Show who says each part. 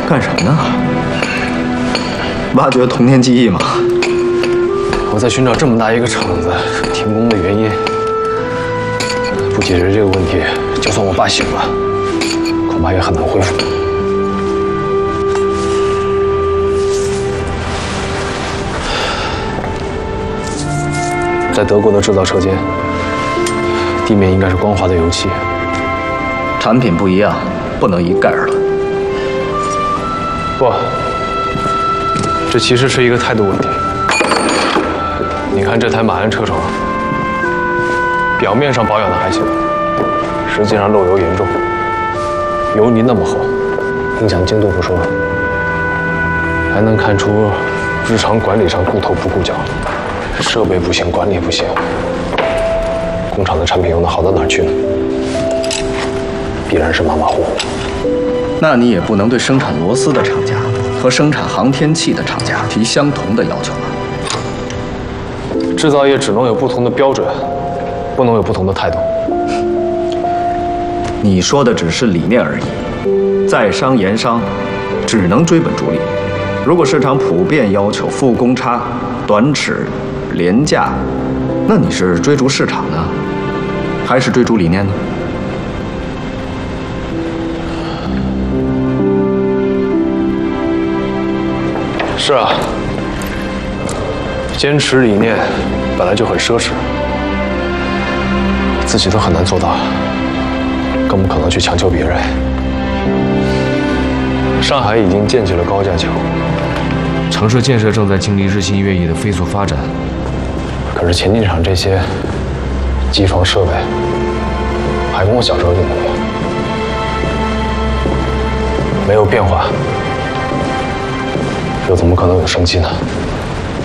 Speaker 1: 干什么呢？挖掘童年记忆吗？
Speaker 2: 我在寻找这么大一个厂子停工的原因。不解决这个问题，就算我爸醒了，恐怕也很难恢复。在德国的制造车间，地面应该是光滑的油漆。
Speaker 1: 产品不一样，不能一概而论。
Speaker 2: 不，这其实是一个态度问题。你看这台马鞍车床，表面上保养的还行，实际上漏油严重，油泥那么厚，影响精度不说，还能看出日常管理上顾头不顾脚，设备不行，管理不行，工厂的产品用的好到哪儿去呢？必然是马马虎虎。
Speaker 1: 那你也不能对生产螺丝的厂家和生产航天器的厂家提相同的要求吧？
Speaker 2: 制造业只能有不同的标准，不能有不同的态度。
Speaker 1: 你说的只是理念而已，在商言商，只能追本逐利。如果市场普遍要求复工差、短尺、廉价，那你是追逐市场呢，还是追逐理念呢？
Speaker 2: 是啊，坚持理念本来就很奢侈，自己都很难做到，更不可能去强求别人。上海已经建起了高架桥，
Speaker 3: 城市建设正在经历日新月异的飞速发展。
Speaker 2: 可是前进场这些机床设备，还跟我小时候一模一样，没有变化，又怎么可能有生机呢？